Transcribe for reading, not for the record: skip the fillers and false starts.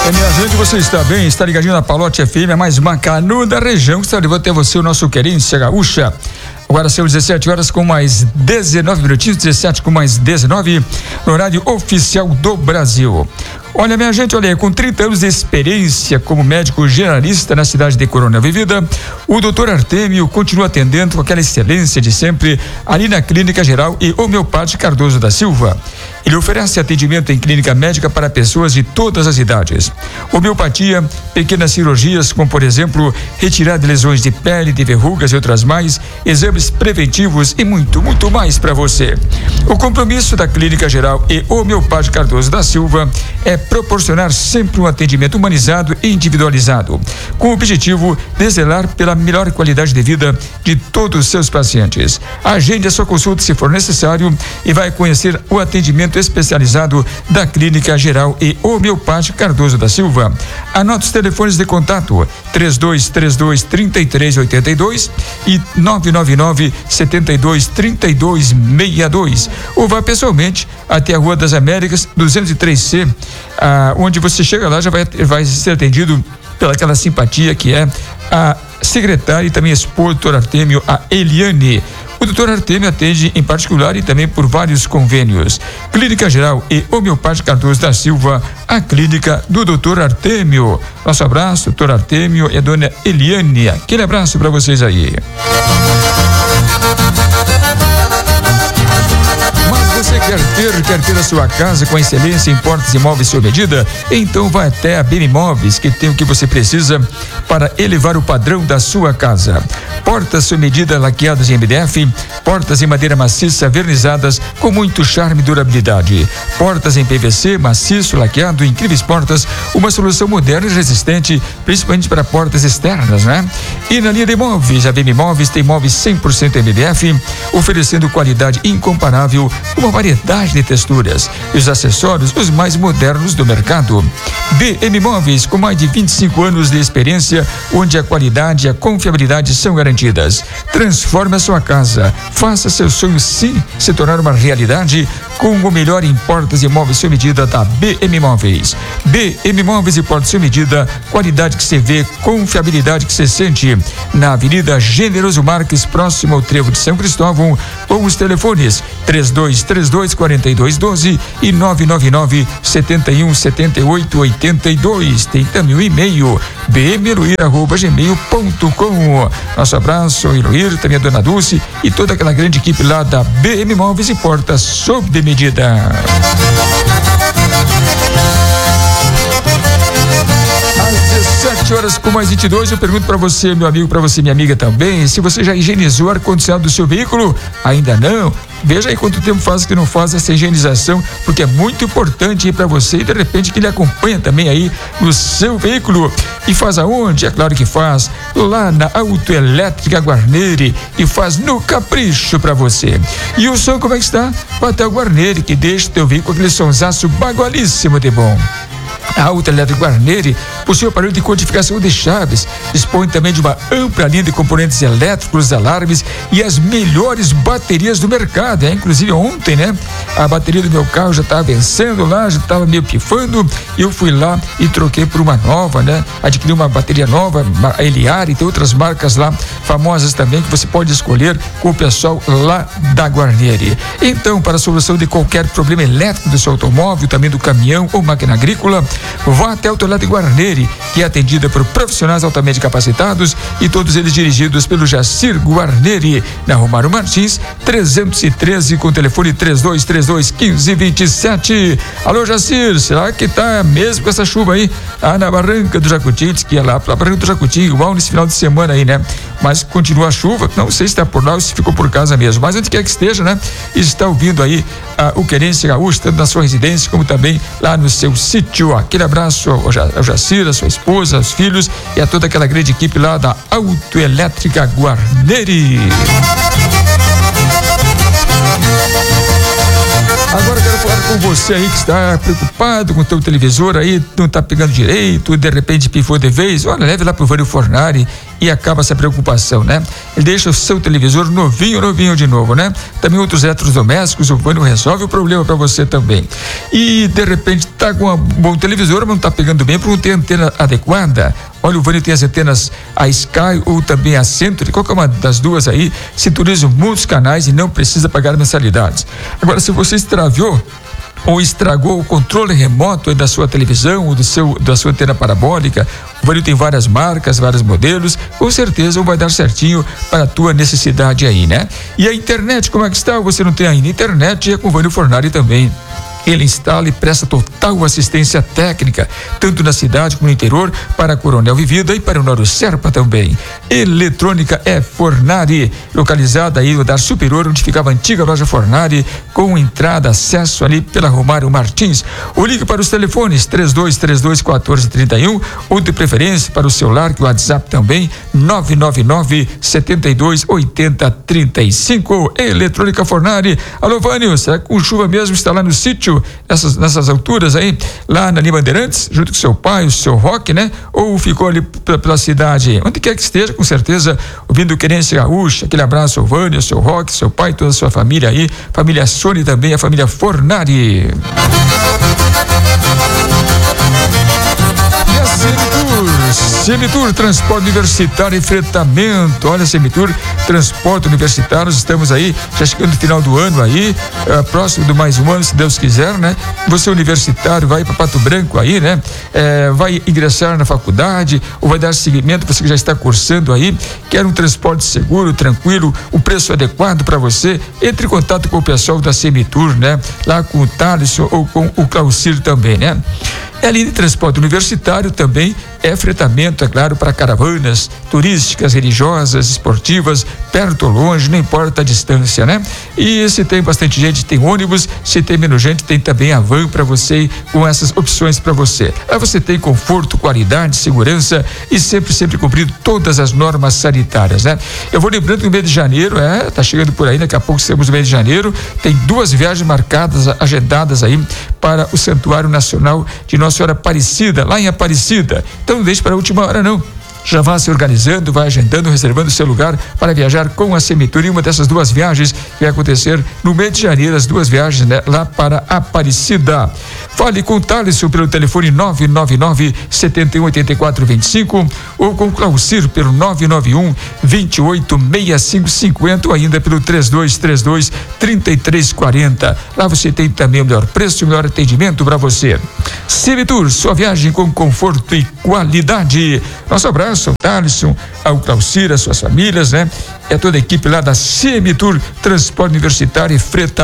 Minha gente, você está bem? Está ligadinho na Palote FM, a mais bacana da região, que está levando até você o nosso Querência Gaúcha. Agora são 17 horas com mais 19 minutinhos, 17 com mais 19, no horário oficial do Brasil. Olha, minha gente, olha aí, com 30 anos de experiência como médico generalista na cidade de Coronel Vivida, o Dr. Artêmio continua atendendo com aquela excelência de sempre ali na Clínica Geral e Homeopática Cardoso da Silva. Ele oferece atendimento em clínica médica para pessoas de todas as idades. Homeopatia, pequenas cirurgias, como por exemplo, retirada de lesões de pele, de verrugas e outras mais, exames preventivos e muito, muito mais para você. O compromisso da Clínica Geral e Homeopática Cardoso da Silva é proporcionar sempre um atendimento humanizado e individualizado, com o objetivo de zelar pela melhor qualidade de vida de todos os seus pacientes. Agende a sua consulta se for necessário e vai conhecer o atendimento especializado da Clínica Geral e Homeopática Cardoso da Silva. Anote os telefones de contato: 3232-3382 e 999-723262, ou vá pessoalmente até a Rua das Américas 203C, onde você chega lá, já vai ser atendido pelaquela simpatia que é a secretária e também esposa do Dr. Artêmio, a Eliane. O Dr. Artêmio atende em particular e também por vários convênios. Clínica Geral e Homeopática Cardoso da Silva, a clínica do Dr. Artêmio. Nosso abraço, Dr. Artêmio e a dona Eliane. Aquele abraço para vocês aí. Você quer ter a sua casa com excelência em portas e móveis sob medida? Então vai até a BM Móveis, que tem o que você precisa para elevar o padrão da sua casa. Portas sob medida laqueadas em MDF, portas em madeira maciça vernizadas com muito charme e durabilidade. Portas em PVC maciço laqueado, incríveis portas, uma solução moderna e resistente, principalmente para portas externas, né? E na linha de móveis, a BM Móveis tem móveis 100% MDF, oferecendo qualidade incomparável, uma variedade de texturas e os acessórios os mais modernos do mercado. BM Móveis, com mais de 25 anos de experiência, onde a qualidade e a confiabilidade são garantidas. Transforme a sua casa, faça seu sonho sim se tornar uma realidade com o melhor em portas e móveis sob medida da BM Móveis. BM Móveis e portas sob medida, qualidade que se vê, confiabilidade que se sente. Na Avenida Generoso Marques, próximo ao Trevo de São Cristóvão, com os telefones 3232-4212 e 999-717882. Tem também o e-mail bmeluir@gmail.com. Nosso abraço, Iluir, também a dona Dulce e toda aquela grande equipe lá da BM Móveis e portas sob medida. Às 17 horas com mais 22, eu pergunto para você, meu amigo, para você, minha amiga também, se você já higienizou o ar-condicionado do seu veículo? Ainda não? Veja aí quanto tempo faz que não faz essa higienização, porque é muito importante para você e de repente que ele acompanha também aí no seu veículo. E faz aonde? É claro que faz lá na Autoelétrica Guarneri, e faz no capricho para você. E o som como é que está? Vai até o Guarneri, que deixa o teu veículo aquele sonsaço bagualíssimo de bom. A Autoelétrica Guarneri possui aparelho de codificação de chaves, dispõe também de uma ampla linha de componentes elétricos, alarmes e as melhores baterias do mercado. Inclusive ontem, né? A bateria do meu carro já estava vencendo lá, já estava meio pifando, e eu fui lá e troquei por uma nova, né? Adquiri uma bateria nova, a Eliar, e tem outras marcas lá, famosas também, que você pode escolher com o pessoal lá da Guarneri. Então, para a solução de qualquer problema elétrico do seu automóvel, também do caminhão ou máquina agrícola, vá até a Autoelétrica Guarneri, que é atendida por profissionais altamente capacitados e todos eles dirigidos pelo Jacir Guarneri, na Romário Martins 313, com o telefone 3232-1527. Alô, Jacir, será que tá mesmo com essa chuva aí? Na Barranca do Jacutim, diz que é lá pra Barranca do Jacutim, igual nesse final de semana aí, né? Mas continua a chuva, não sei se está por lá ou se ficou por casa mesmo, mas onde quer que esteja, né? Está ouvindo aí o Querência Gaúcha, tanto na sua residência como também lá no seu sítio. Aquele abraço ao Jacir, a sua esposa, aos filhos e a toda aquela grande equipe lá da Autoelétrica Guarneri. Agora eu quero falar com você aí que está preocupado com o teu televisor aí, não está pegando direito, de repente pifou de vez. Olha, leve lá pro Vânio Fornari e acaba essa preocupação, né? Ele deixa o seu televisor novinho de novo, né? Também outros eletrodomésticos, o Vânio resolve o problema para você também. E de repente tá com um bom televisor, mas não tá pegando bem porque não tem antena adequada. Olha, o Vânio tem as antenas a Sky ou também a Century, qualquer uma das duas aí, sintoniza muitos canais e não precisa pagar mensalidades. Agora, se você extraviou ou estragou o controle remoto da sua televisão ou da sua antena parabólica, o Vânio tem várias marcas, vários modelos, com certeza vai dar certinho para a tua necessidade aí, né? E a internet, como é que está? Você não tem ainda internet? É com o Vânio Fornari também. Ele instala e presta total assistência técnica, tanto na cidade como no interior, para Coronel Vivida e para o Noro Serpa também. Eletrônica é Fornari, localizada aí no andar superior, onde ficava a antiga loja Fornari, com entrada, acesso ali pela Romário Martins. Ou ligue para os telefones 3232-1431, ou de preferência para o celular, que o WhatsApp também, 999-728035. Eletrônica Fornari. Alô, Vânio, será que com chuva mesmo está lá no sítio? Nessas alturas aí, lá na Bandeirantes, junto com seu pai, o seu Roque, né? Ou ficou ali pela cidade? Onde quer que esteja, com certeza, ouvindo Querência Gaúcha. Aquele abraço ao Vânio, ao seu Roque, seu pai, toda a sua família aí, família Sony também, a família Fornari. E a Semitur, transporte universitário e fretamento. Olha, Semitur, transporte universitário, estamos aí, já chegando no final do ano aí, próximo do mais um ano, se Deus quiser, né? Você universitário vai para Pato Branco aí, né? Vai ingressar na faculdade ou vai dar seguimento, você que já está cursando aí, quer um transporte seguro, tranquilo, o preço adequado para você, entre em contato com o pessoal da Semitur, né? Lá com o Thaleson ou com o Claucir também, né? Além de transporte universitário, também é fretamento, é claro, para caravanas turísticas, religiosas, esportivas, perto ou longe, não importa a distância, né? E se tem bastante gente, tem ônibus, se tem menos gente, tem também a van para você, com essas opções para você. Aí você tem conforto, qualidade, segurança e sempre cumprindo todas as normas sanitárias, né? Eu vou lembrando que no mês de janeiro, tá chegando por aí, daqui a pouco estamos no mês de janeiro, tem 2 viagens marcadas, agendadas aí para o Santuário Nacional de Nossa Senhora Aparecida, lá em Aparecida. Então não deixe para a última hora, não. Já vá se organizando, vai agendando, reservando seu lugar para viajar com a Semitur. E uma dessas 2 viagens vai acontecer no mês de janeiro, as 2 viagens, né, lá para Aparecida. Fale com o Thaleson pelo telefone 999-718425 ou com o Claucir pelo 991-286550 ou ainda pelo 3232-3340. Lá você tem também o melhor preço e o melhor atendimento para você. Semitur, sua viagem com conforto e qualidade. Nosso abraço ao Thaleson, ao Claucir, às suas famílias, né? É toda a equipe lá da Semitur, transporte universitário e freta.